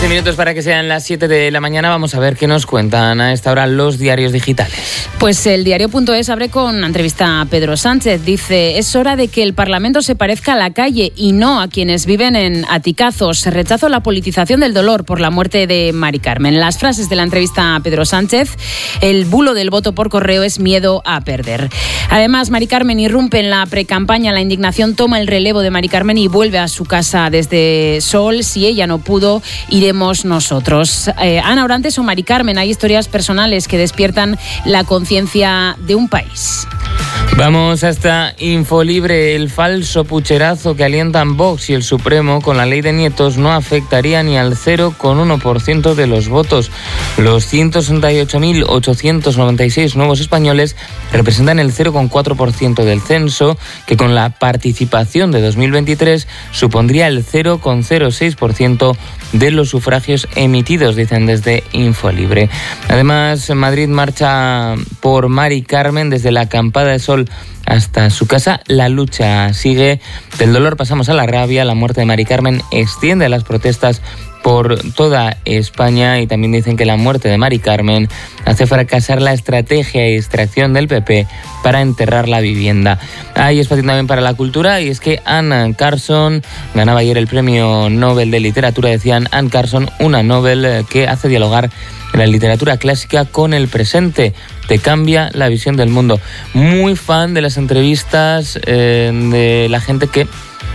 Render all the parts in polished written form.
15 minutos para que sean las 7 de la mañana. Vamos a ver qué nos cuentan a esta hora los diarios digitales. Pues el diario.es abre con una entrevista a Pedro Sánchez. Dice, es hora de que el Parlamento se parezca a la calle y no a quienes viven en aticazos. Rechazo la politización del dolor por la muerte de Mari Carmen. Las frases de la entrevista a Pedro Sánchez: el bulo del voto por correo es miedo a perder. Además, Mari Carmen irrumpe en la precampaña. La indignación toma el relevo de Mari Carmen y vuelve a su casa desde Sol. Si ella no pudo, iremos nosotros. Ana Orantes o Mari Carmen, hay historias personales que despiertan la conciencia de un país. Vamos hasta Infolibre. El falso pucherazo que alientan Vox y el Supremo con la ley de nietos no afectaría ni al 0,1% de los votos. Los 168.896 nuevos españoles representan el 0,4% del censo, que con la participación de 2023 supondría el 0,06% de los sufragios emitidos, dicen desde Infolibre. Además, Madrid marcha por Mari Carmen desde la Acampada de Sol hasta su casa. La lucha sigue. Del dolor pasamos a la rabia. La muerte de Mari Carmen extiende las protestas por toda España, y también dicen que la muerte de Mari Carmen hace fracasar la estrategia y distracción del PP para enterrar la vivienda. Hay espacio también para la cultura, y es que Anne Carson ganaba ayer el premio Nobel de Literatura. Decían Anne Carson, una Nobel que hace dialogar la literatura clásica con el presente, te cambia la visión del mundo. Muy fan de las entrevistas de la gente que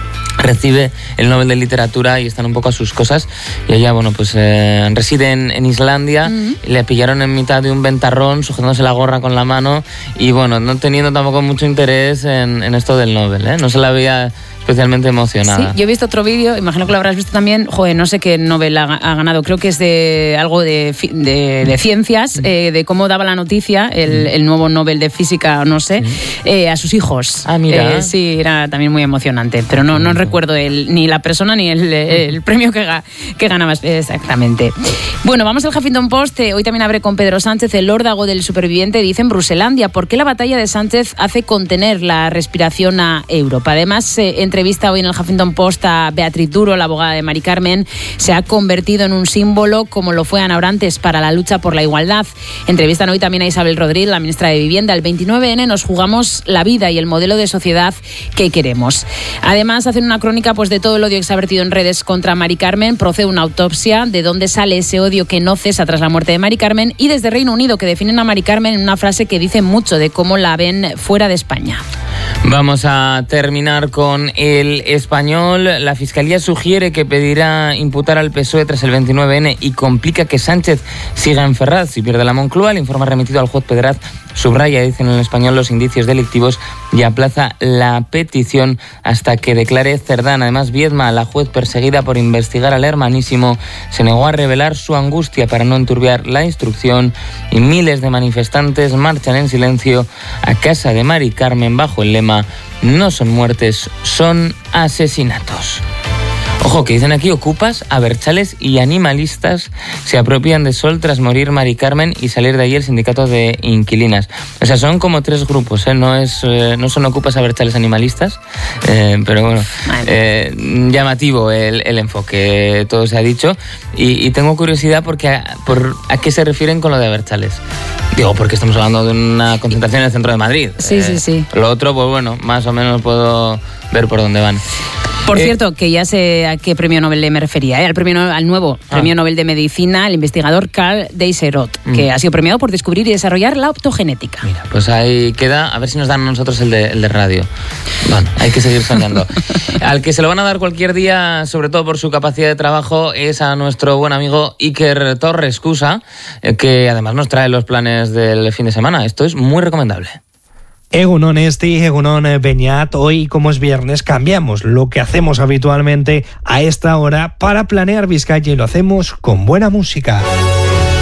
recibe el Nobel de Literatura y están un poco a sus cosas. Y ella, bueno, pues reside en Islandia. Y le pillaron en mitad de un ventarrón, sujetándose la gorra con la mano y, bueno, no teniendo tampoco mucho interés en esto del Nobel, ¿eh? No se la veía especialmente emocionada. Sí, yo he visto otro vídeo, imagino que lo habrás visto también. Joder, no sé qué Nobel ha ganado, creo que es de algo de ciencias, de cómo daba la noticia, el nuevo Nobel de física, no sé, a sus hijos. Ah, mira. Sí, era también muy emocionante, pero no recuerdo ni la persona ni el premio que ganaba exactamente. Bueno, vamos al Huffington Post. Hoy también abre con Pedro Sánchez. El órdago del superviviente dice en Bruselandia: ¿por qué la batalla de Sánchez hace contener la respiración a Europa? Además, entrevista hoy en el Huffington Post a Beatriz Duro, la abogada de Mari Carmen. Se ha convertido en un símbolo, como lo fue Ana Orantes, para la lucha por la igualdad. Entrevistan hoy también a Isabel Rodríguez, la ministra de Vivienda. El 29N nos jugamos la vida y el modelo de sociedad que queremos. Además, hacen una crónica pues de todo el odio que se ha vertido en redes contra Mari Carmen. Procede una autopsia de dónde sale ese odio que no cesa tras la muerte de Mari Carmen. Y desde Reino Unido, que definen a Mari Carmen en una frase que dice mucho de cómo la ven fuera de España. Vamos a terminar con El Español. La Fiscalía sugiere que pedirá imputar al PSOE tras el 29N y complica que Sánchez siga en Ferraz si pierde la Moncloa. El informe remitido al juez Pedraz subraya, dicen en El Español, los indicios delictivos y aplaza la petición hasta que declare Cerdán. Además, Viedma, la juez perseguida por investigar al hermanísimo, se negó a revelar su angustia para no enturbiar la instrucción, y miles de manifestantes marchan en silencio a casa de Mari Carmen bajo el lema "No son muertes, son asesinatos". Ojo, que dicen aquí: ocupas, abertzales y animalistas se apropian de Sol tras morir Mari Carmen y salir de ahí el sindicato de inquilinas. O sea, son como tres grupos, ¿eh? No son ocupas, abertzales, animalistas, pero bueno, llamativo el enfoque, todo se ha dicho. Y tengo curiosidad porque a qué se refieren con lo de abertzales. Digo, porque estamos hablando de una concentración en el centro de Madrid. Sí. Lo otro, pues bueno, más o menos puedo ver por dónde van. Por cierto, que ya sé a qué premio Nobel me refería, al nuevo premio Nobel de Medicina, el investigador Karl Deisserot, que ha sido premiado por descubrir y desarrollar la optogenética. Mira, pues ahí queda, a ver si nos dan a nosotros el de radio. Bueno, hay que seguir soñando. Al que se lo van a dar cualquier día, sobre todo por su capacidad de trabajo, es a nuestro buen amigo Iker Torres Cusa, que además nos trae los planes del fin de semana. Esto es muy recomendable. Egunon Esti, Egunon Beñat. Hoy, como es viernes, cambiamos lo que hacemos habitualmente a esta hora para planear Vizcaya, y lo hacemos con buena música.